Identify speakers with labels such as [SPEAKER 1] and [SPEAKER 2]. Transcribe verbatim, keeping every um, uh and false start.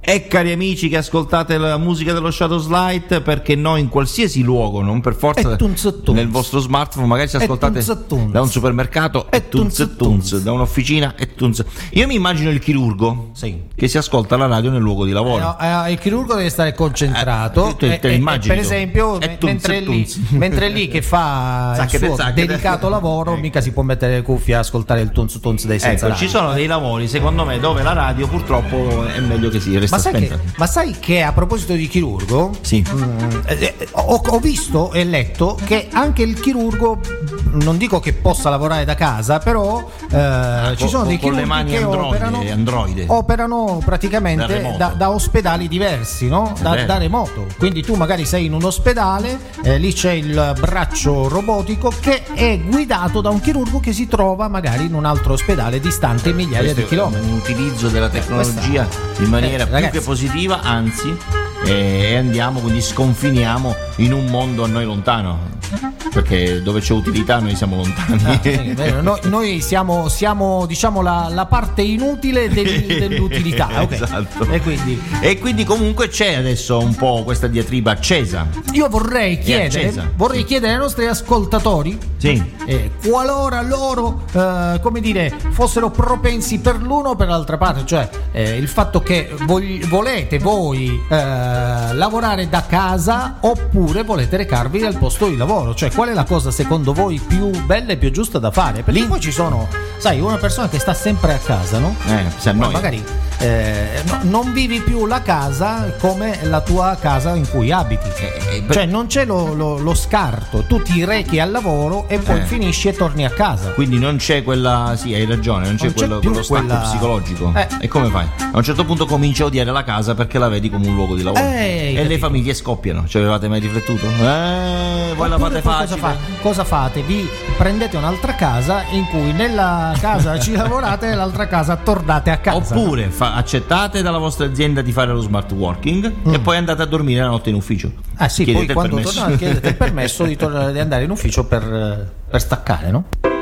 [SPEAKER 1] E cari amici che ascoltate la musica dello Shadows Light, perché noi in qualsiasi luogo, non per forza
[SPEAKER 2] tunz, tunz.
[SPEAKER 1] nel vostro smartphone, magari se ascoltate
[SPEAKER 2] tunz, tunz.
[SPEAKER 1] da un supermercato e tunz, tunz, tunz, da un'officina e tunz. Io mi immagino il chirurgo
[SPEAKER 2] sì.
[SPEAKER 1] che si ascolta la radio nel luogo di lavoro.
[SPEAKER 2] Eh, eh, il chirurgo deve stare concentrato.
[SPEAKER 1] Eh, te, te
[SPEAKER 2] eh,
[SPEAKER 1] immagini
[SPEAKER 2] per esempio,
[SPEAKER 1] e tunz,
[SPEAKER 2] mentre,
[SPEAKER 1] e
[SPEAKER 2] lì, mentre lì che fa il
[SPEAKER 1] zacchete,
[SPEAKER 2] suo
[SPEAKER 1] zacchete.
[SPEAKER 2] dedicato lavoro,
[SPEAKER 1] ecco.
[SPEAKER 2] mica si può mettere le cuffie e ascoltare il tunz tunz dei senza
[SPEAKER 1] Ecco, ci sono dei lavori, secondo me, dove la radio purtroppo è meglio che si resta
[SPEAKER 2] ma sai
[SPEAKER 1] spenta.
[SPEAKER 2] che, ma sai che a proposito di chirurgo,
[SPEAKER 1] sì.
[SPEAKER 2] mh, eh, ho, ho visto e letto che anche il chirurgo, non dico che possa lavorare da casa, però eh, ah, ci sono
[SPEAKER 1] con,
[SPEAKER 2] dei
[SPEAKER 1] con
[SPEAKER 2] chirurghi
[SPEAKER 1] le mani
[SPEAKER 2] che
[SPEAKER 1] androide,
[SPEAKER 2] operano,
[SPEAKER 1] androide.
[SPEAKER 2] operano praticamente
[SPEAKER 1] da,
[SPEAKER 2] da, da ospedali diversi, no? da, da remoto. Quindi tu magari sei in un ospedale, eh, lì c'è il braccio robotico che è guidato da un chirurgo che si trova magari in un altro ospedale distante migliaia
[SPEAKER 1] Questo
[SPEAKER 2] di chilometri.
[SPEAKER 1] Un utilizzo della tecnologia
[SPEAKER 2] Questa,
[SPEAKER 1] in maniera
[SPEAKER 2] eh,
[SPEAKER 1] più
[SPEAKER 2] ragazzi,
[SPEAKER 1] che positiva, anzi, e andiamo, quindi sconfiniamo in un mondo a noi lontano, perché dove c'è utilità noi siamo lontani.
[SPEAKER 2] Ah, sì, noi, noi siamo, siamo diciamo la, la parte inutile del, dell'utilità, okay.
[SPEAKER 1] Esatto.
[SPEAKER 2] E quindi
[SPEAKER 1] e quindi comunque c'è adesso un po' questa diatriba accesa.
[SPEAKER 2] io vorrei chiedere vorrei
[SPEAKER 1] sì.
[SPEAKER 2] chiedere ai nostri ascoltatori,
[SPEAKER 1] sì.
[SPEAKER 2] eh, qualora loro eh, come dire fossero propensi per l'uno o per l'altra parte, cioè eh, il fatto che vog- volete voi eh, lavorare da casa oppure volete recarvi al posto di lavoro, cioè qual è la cosa secondo voi più bella e più giusta da fare? Perché
[SPEAKER 1] Lì.
[SPEAKER 2] poi ci sono, sai, una persona che sta sempre a casa, no?
[SPEAKER 1] Eh, si annoia.
[SPEAKER 2] Magari eh, no, non vivi più la casa come la tua casa in cui abiti,
[SPEAKER 1] Eh, eh, beh.
[SPEAKER 2] cioè non c'è lo, lo, lo scarto, tu ti rechi al lavoro e poi
[SPEAKER 1] Eh.
[SPEAKER 2] finisci e torni a casa.
[SPEAKER 1] Quindi non c'è quella, sì, hai ragione, non c'è,
[SPEAKER 2] Non c'è
[SPEAKER 1] quello,
[SPEAKER 2] più
[SPEAKER 1] quello stacco
[SPEAKER 2] quella-
[SPEAKER 1] psicologico.
[SPEAKER 2] Eh.
[SPEAKER 1] E come fai? A un certo punto cominci a odiare la casa perché la vedi come un luogo di lavoro.
[SPEAKER 2] Eh,
[SPEAKER 1] e
[SPEAKER 2] capito.
[SPEAKER 1] le famiglie scoppiano. Ci avevate mai riflettuto? Eh, voi la
[SPEAKER 2] Oppure
[SPEAKER 1] fate
[SPEAKER 2] poi
[SPEAKER 1] facile.
[SPEAKER 2] cosa, fa- cosa fate? Vi prendete un'altra casa in cui nella casa ci lavorate e l'altra casa tornate a casa.
[SPEAKER 1] Oppure fa- accettate dalla vostra azienda di fare lo smart working
[SPEAKER 2] Mm.
[SPEAKER 1] e poi andate a dormire la notte in ufficio.
[SPEAKER 2] Ah sì,
[SPEAKER 1] Chiedete
[SPEAKER 2] poi
[SPEAKER 1] il
[SPEAKER 2] quando
[SPEAKER 1] permesso.
[SPEAKER 2] tornate chiedete il permesso di, tornare, di andare in ufficio per, per staccare, no?